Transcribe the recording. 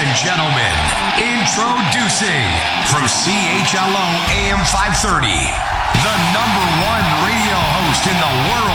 and gentlemen, introducing from CHLO AM 530, the #1 radio host in the world